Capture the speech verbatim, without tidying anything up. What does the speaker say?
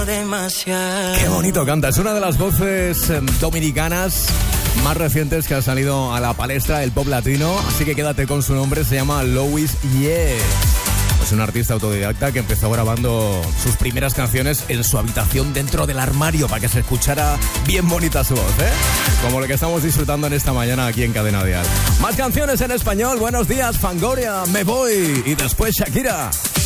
demasiado. Qué bonito canta, es una de las voces eh, dominicanas más recientes que ha salido a la palestra del pop latino, así que quédate con su nombre, se llama Louis Yeah. Es un artista autodidacta que empezó grabando sus primeras canciones en su habitación dentro del armario para que se escuchara bien bonita su voz, ¿eh? Como lo que estamos disfrutando en esta mañana aquí en Cadena Dial. Más canciones en español, buenos días, Fangoria, Me Voy y después Shakira.